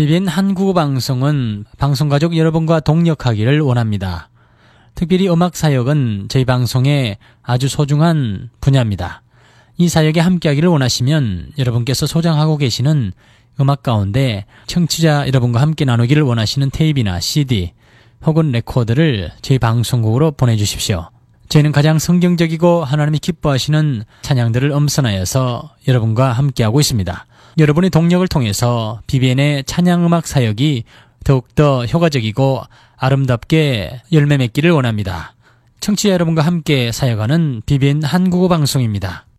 BBN 한국어 방송은 방송가족 여러분과 동역하기를 원합니다. 특별히 음악 사역은 저희 방송의 아주 소중한 분야입니다. 이 사역에 함께하기를 원하시면 여러분께서 소장하고 계시는 음악 가운데 청취자 여러분과 함께 나누기를 원하시는 테이프나 CD 혹은 레코더를 저희 방송국으로 보내주십시오. 저희는 가장 성경적이고 하나님이 기뻐하시는 찬양들을 음선하여서 여러분과 함께하고 있습니다. 여러분의 동력을 통해서 BBN의 찬양음악 사역이 더욱더 효과적이고 아름답게 열매 맺기를 원합니다. 청취자 여러분과 함께 사역하는 BBN 한국어 방송입니다.